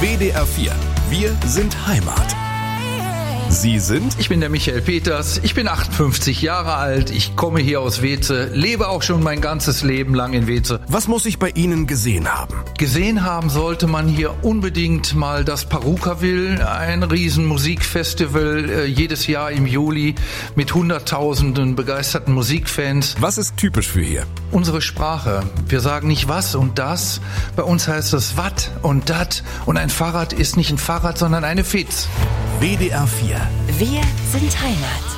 WDR 4. Wir sind Heimat. Sie sind? Ich bin der Michael Peters, ich bin 58 Jahre alt, ich komme hier aus Weeze, lebe auch schon mein ganzes Leben lang in Weeze. Was muss ich bei Ihnen gesehen haben? Gesehen haben sollte man hier unbedingt mal das Perukaville, ein riesen Musikfestival, jedes Jahr im Juli mit hunderttausenden begeisterten Musikfans. Was ist typisch für hier? Unsere Sprache. Wir sagen nicht was und das, bei uns heißt es wat und dat und ein Fahrrad ist nicht ein Fahrrad, sondern eine Fitz. WDR 4. Wir sind Heimat.